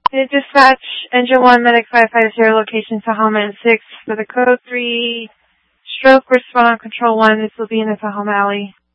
Dispatch, Engine 1, Medic 550, location Tahoma and 6 for the code 3 stroke response control 1. This will be in the Tahoma Alley.